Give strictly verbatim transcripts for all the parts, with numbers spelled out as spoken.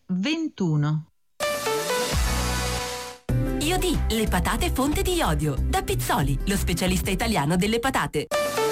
ventuno. Iodi, le patate fonte di iodio. Da Pizzoli, lo specialista italiano delle patate.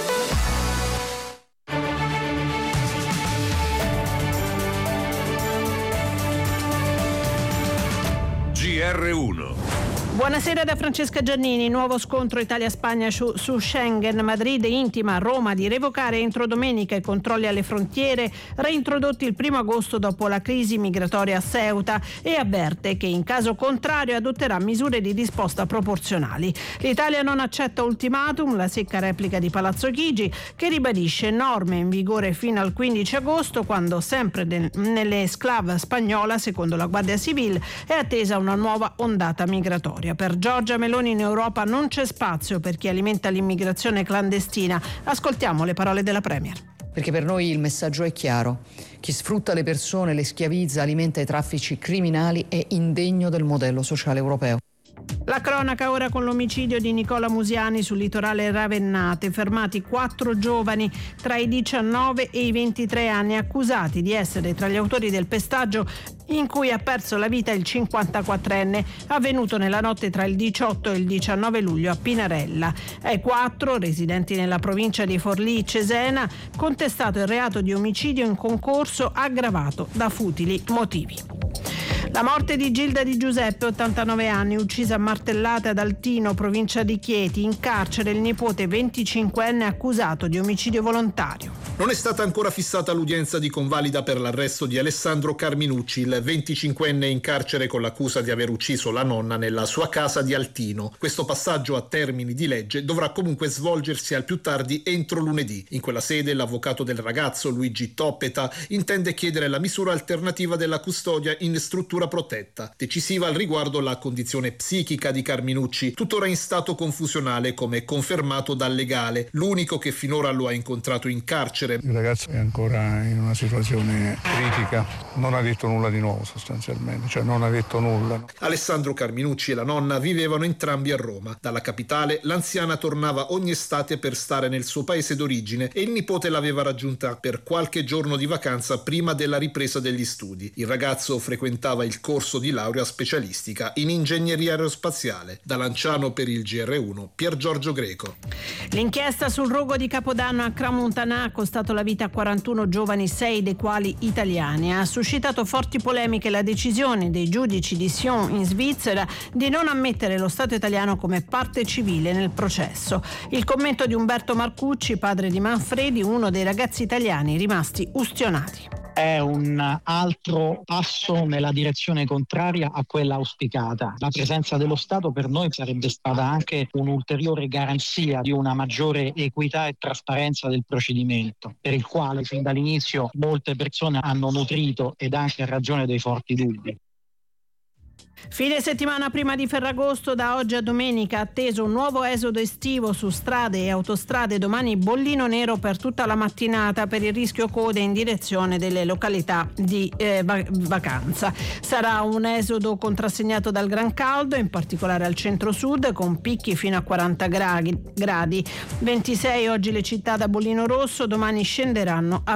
G R uno. Buonasera da Francesca Giannini. Nuovo scontro Italia-Spagna su, su Schengen. Madrid intima a Roma di revocare entro domenica i controlli alle frontiere reintrodotti il primo agosto dopo la crisi migratoria a Ceuta e avverte che in caso contrario adotterà misure di risposta proporzionali. L'Italia non accetta ultimatum, la secca replica di Palazzo Chigi che ribadisce norme in vigore fino al quindici agosto, quando sempre de- nell'esclave spagnola, secondo la Guardia Civile, è attesa una nuova ondata migratoria. Per Giorgia Meloni in Europa non c'è spazio per chi alimenta l'immigrazione clandestina. Ascoltiamo le parole della Premier. Perché per noi il messaggio è chiaro. Chi sfrutta le persone, le schiavizza, alimenta i traffici criminali è indegno del modello sociale europeo. La cronaca ora con l'omicidio di Nicola Musiani sul litorale ravennate. Fermati quattro giovani tra i diciannove e i ventitré anni accusati di essere tra gli autori del pestaggio in cui ha perso la vita il cinquantaquattrenne, avvenuto nella notte tra il diciotto e il diciannove luglio a Pinarella. Ai quattro, residenti nella provincia di Forlì-Cesena, contestato il reato di omicidio in concorso aggravato da futili motivi. La morte di Gilda Di Giuseppe, ottantanove anni, uccisa a martellate ad Altino, provincia di Chieti. In carcere il nipote venticinquenne accusato di omicidio volontario. Non è stata ancora fissata l'udienza di convalida per l'arresto di Alessandro Carminucci, il venticinquenne in carcere con l'accusa di aver ucciso la nonna nella sua casa di Altino. Questo passaggio a termini di legge dovrà comunque svolgersi al più tardi entro lunedì. In quella sede l'avvocato del ragazzo, Luigi Toppeta, intende chiedere la misura alternativa della custodia in struttura protetta. Decisiva al riguardo la condizione psichica di Carminucci, tuttora in stato confusionale, come confermato dal legale, l'unico che finora lo ha incontrato in carcere. Il ragazzo è ancora in una situazione critica, non ha detto nulla di nuovo sostanzialmente, cioè non ha detto nulla. Alessandro Carminucci e la nonna vivevano entrambi a Roma. Dalla capitale l'anziana tornava ogni estate per stare nel suo paese d'origine e il nipote l'aveva raggiunta per qualche giorno di vacanza prima della ripresa degli studi. Il ragazzo frequentava il corso di laurea specialistica in ingegneria aerospaziale. Da Lanciano per il G R uno, Pier Giorgio Greco. L'inchiesta sul rogo di Capodanno a Cramontana ha costato la vita a quarantuno giovani, sei dei quali italiani. Ha suscitato forti polemiche la decisione dei giudici di Sion in Svizzera di non ammettere lo Stato italiano come parte civile nel processo. Il commento di Umberto Marcucci, padre di Manfredi, uno dei ragazzi italiani rimasti ustionati. È un altro passo nella direzione contraria a quella auspicata. La presenza dello Stato per noi sarebbe stata anche un'ulteriore garanzia di una maggiore equità e trasparenza del procedimento, per il quale fin dall'inizio molte persone hanno nutrito ed anche a ragione dei forti dubbi. Fine settimana prima di Ferragosto, da oggi a domenica atteso un nuovo esodo estivo su strade e autostrade. Domani bollino nero per tutta la mattinata per il rischio code in direzione delle località di eh, vacanza. Sarà un esodo contrassegnato dal gran caldo, in particolare al centro-sud, con picchi fino a quaranta gradi. ventisei oggi le città da bollino rosso, domani scenderanno a